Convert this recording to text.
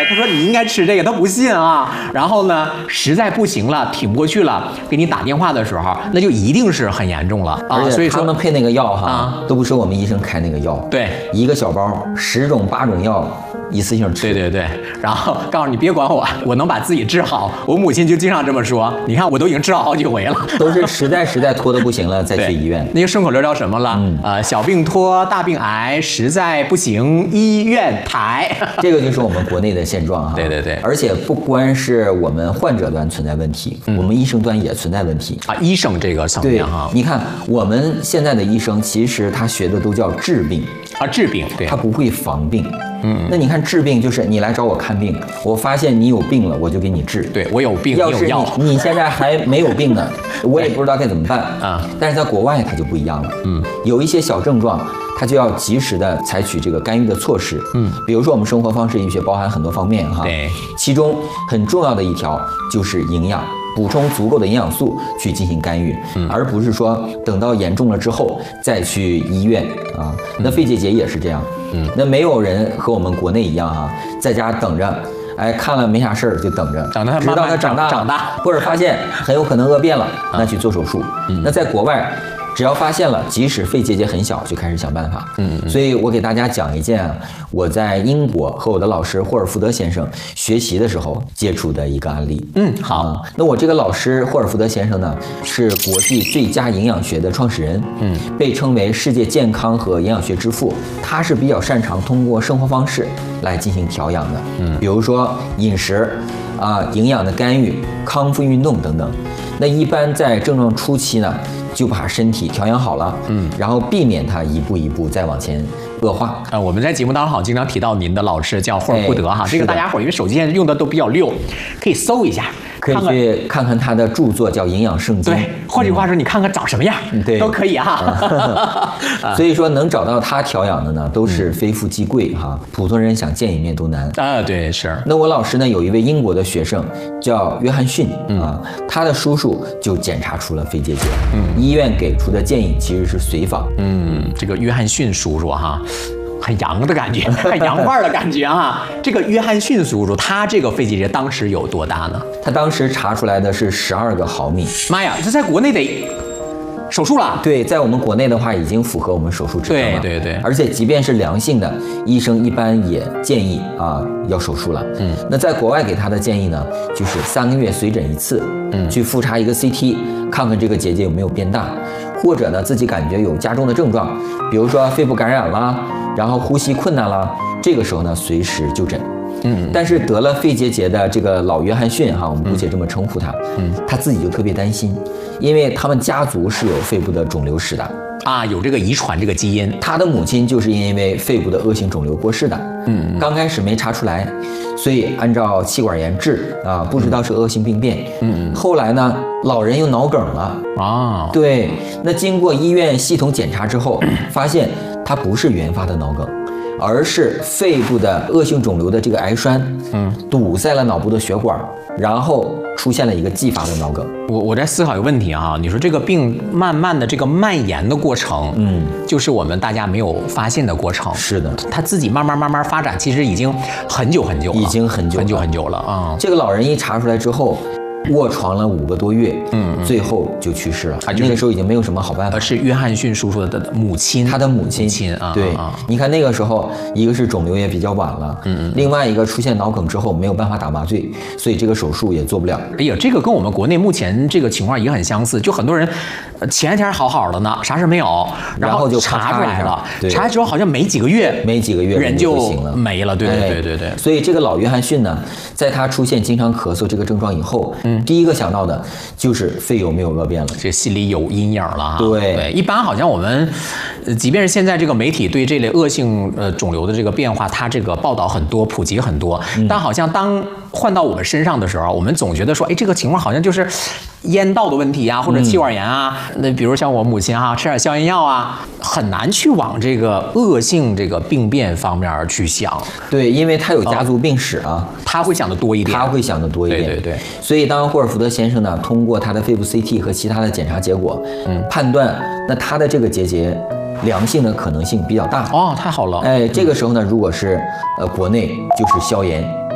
他说你应该吃这个，他不信啊。然后呢，实在不行了，挺不过去了，给你打电话的时候，那就一定是很严重了啊。 而且所以说他们配那个药哈，都不是我们医生开那个药， 对， 一个小包10种8种药一次性吃。 对，然后告诉你别管我，我能把自己治好。我母亲就经常这么说，你看我都已经治好好几回了， 都是实在拖得不行了再去医院。 那个顺口溜叫什么了？小病拖，大病癌，实在不行医院抬。 这个就是我们国内的现状哈。 对， 而且不光是我们患者端存在问题，我们医生端也存在问题啊。医生这个层面哈， 你看我们现在的医生其实他学的都叫治病啊，治病，对， 他不会防病。那你看治病就是你来找我看病，我发现你有病了，我就给你治。 对，我有病， 要是你现在还没有病呢，我也不知道该怎么办啊。但是在国外它就不一样了，有一些小症状，它就要及时的采取这个干预的措施。比如说我们生活方式医学包含很多方面哈， 对， 其中很重要的一条就是营养。补充足够的营养素去进行干预，而不是说等到严重了之后再去医院啊。那肺结节也是这样，那没有人和我们国内一样哈，在家等着，哎，看了没啥事儿就等着， 等它直到它长大，或者发现很有可能恶变了，那去做手术。那在国外，只要发现了，即使肺结节很小，就开始想办法。所以我给大家讲一件我在英国和我的老师霍尔福德先生学习的时候接触的一个案例。 好。 那我这个老师霍尔福德先生呢，是国际最佳营养学的创始人，被称为世界健康和营养学之父。他是比较擅长通过生活方式来进行调养的，比如说饮食啊、营养的干预、康复运动等等。那一般在症状初期呢，就把身体调养好了，然后避免它一步一步再往前恶化。 我们在节目当中好经常提到您的老师叫霍尔福德哈，这个大家伙因为手机现在用的都比较溜，可以搜一下， 可以去看看他的著作叫《营养圣经》。 对，换句话说，你看看长什么样， 对， 都可以哈。 所以说能找到他调养的呢，都是非富即贵哈，普通人想见一面都难啊。对，是。 那我老师呢，有一位英国的学生叫约翰逊啊，他的叔叔就检查出了肺结节，医院给出的建议其实是随访。 这个约翰逊叔叔哈。很洋的感觉，很洋范儿的感觉啊！这个约翰逊叔叔，他这个肺结节当时有多大呢？ 他当时查出来的是12个毫米。 妈呀，这在国内得手术了？ 对，在我们国内的话，已经符合我们手术指标了。 对。而且即便是良性的，医生一般也建议啊要手术了。那在国外给他的建议呢，就是3个月随诊一次，去复查一个 CT， 看看这个结节有没有变大，或者呢自己感觉有加重的症状，比如说肺部感染啦。然后呼吸困难了，这个时候呢，随时就诊。但是得了肺结节的这个老约翰逊哈，我们姑且这么称呼他，他自己就特别担心，因为他们家族是有肺部的肿瘤史的啊，有这个遗传这个基因。 他的母亲就是因为肺部的恶性肿瘤过世的。刚开始没查出来，所以按照气管炎治啊，不知道是恶性病变。后来呢，老人又脑梗了啊。对，那经过医院系统检查之后，发现他不是原发的脑梗，而是肺部的恶性肿瘤的这个癌栓，堵塞了脑部的血管，然后出现了一个继发的脑梗。 我在思考一个问题啊，你说这个病慢慢的这个蔓延的过程，就是我们大家没有发现的过程。 是的， 它自己慢慢发展，其实已经很久了， 已经很久了啊。 这个老人一查出来之后，卧床了5个多月，最后就去世了。那个时候已经没有什么好办法。 是约翰逊叔叔的母亲， 他的母亲啊。 对，你看那个时候，一个是肿瘤也比较晚了，另外一个出现脑梗之后没有办法打麻醉，所以这个手术也做不了。 哎呀，这个跟我们国内目前这个情况也很相似，就很多人前一天好好的呢，啥事没有，然后就查出来了，查之后好像没几个月人就没了。对。 所以这个老约翰逊呢，在他出现经常咳嗽这个症状以后，第一个想到的就是肺有没有恶变了， 这心里有阴影了哈。 对， 一般好像我们，即便是现在这个媒体对这类恶性肿瘤的这个变化，它这个报道很多，普及很多，但好像当换到我们身上的时候，我们总觉得说，哎，这个情况好像就是咽道的问题啊，或者气管炎啊。那比如像我母亲啊，吃点消炎药啊，很难去往这个恶性这个病变方面去想。 对，因为他有家族病史啊， 他会想得多一点。 对。所以当霍尔福德先生呢，通过他的肺部 CT 和其他的检查结果，判断那他的这个结节良性的可能性比较大。 哦，太好了。 哎，这个时候呢，如果是国内就是消炎。